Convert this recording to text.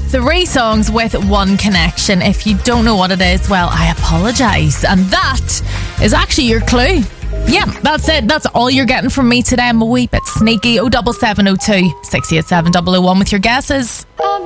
3 songs with 1 connection. If you don't know what it is, well, I apologise. And that is actually your clue. Yeah, that's it. That's all you're getting from me today. I'm a wee bit sneaky. 07702 687 001 with your guesses.